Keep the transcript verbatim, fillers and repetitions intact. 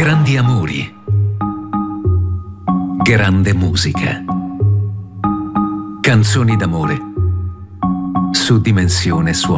Grandi amori. Grande musica. Canzoni d'amore su Dimensione Suono.